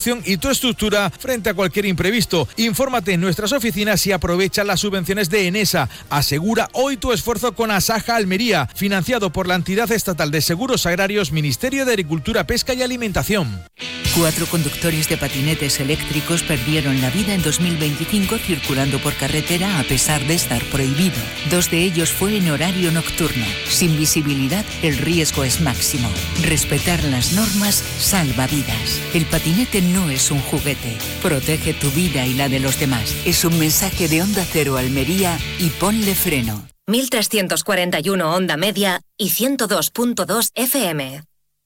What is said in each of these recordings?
y tu estructura frente a cualquier imprevisto. Infórmate en nuestras oficinas y aprovecha las subvenciones de Enesa. Asegura hoy tu esfuerzo con Asaja Almería, financiado por la entidad estatal de seguros agrarios, Ministerio de Agricultura, Pesca y Alimentación. 4 conductores de patinetes eléctricos perdieron la vida en 2025 circulando por carretera a pesar de estar prohibido. 2 de ellos fue en horario nocturno. Sin visibilidad, el riesgo es máximo. Respetar las normas salva vidas. El patinete no es un juguete. Protege tu vida y la de los demás. Es un mensaje de Onda Cero Almería y ponle freno. 1341 onda media y 102.2 FM.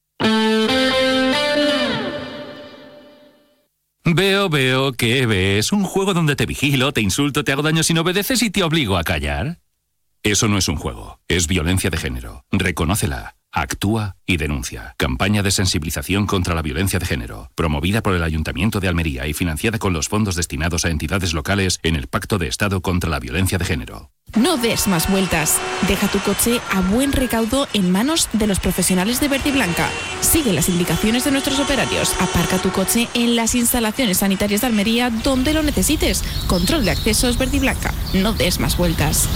Veo, ¿qué ves? ¿Un juego donde te vigilo, te insulto, te hago daño si no obedeces y te obligo a callar? Eso no es un juego, es violencia de género. Reconócela. Actúa y denuncia. Campaña de sensibilización contra la violencia de género, promovida por el Ayuntamiento de Almería y financiada con los fondos destinados a entidades locales en el Pacto de Estado contra la Violencia de Género. No des más vueltas. Deja tu coche a buen recaudo en manos de los profesionales de Verde y Blanca. Sigue las indicaciones de nuestros operarios. Aparca tu coche en las instalaciones sanitarias de Almería donde lo necesites. Control de accesos Verde y Blanca. No des más vueltas.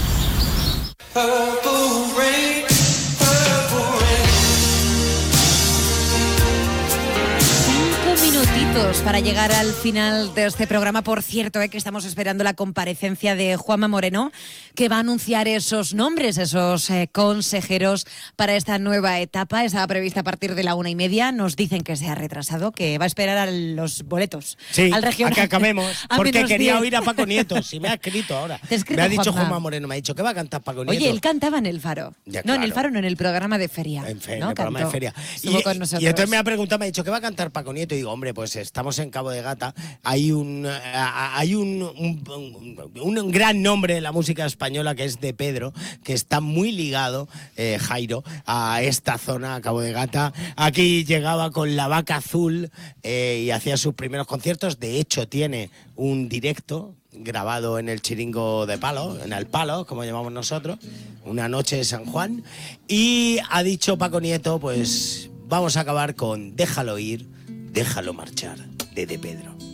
5 minutitos para llegar al final de este programa. Por cierto, que estamos esperando la comparecencia de Juanma Moreno, que va a anunciar esos nombres, esos consejeros para esta nueva etapa. Estaba prevista a partir de la 1:30. Nos dicen que se ha retrasado, que va a esperar a los boletos. Sí, al regional, a que acabemos, porque quería 10. oír a Paco Nieto. Si me ha escrito ahora. Me ha dicho Juanma Moreno, me ha dicho que va a cantar Paco Nieto. Oye, él cantaba en El Faro. Ya, no, claro. en El Faro, no, en el programa de feria. En ¿no? el programa de feria. Y entonces me ha preguntado, me ha dicho, ¿qué va a cantar Paco Nieto? Y digo, hombre, pues estamos en Cabo de Gata. Hay un gran nombre en la música española que es de Pedro, que está muy ligado, Jairo, a esta zona, a Cabo de Gata. Aquí llegaba con La Vaca Azul y hacía sus primeros conciertos. De hecho, tiene un directo grabado en el Chiringo de Palo, en el Palo, como llamamos nosotros, una noche de San Juan. Y ha dicho Paco Nieto, pues vamos a acabar con Déjalo ir, déjalo marchar, de Pedro.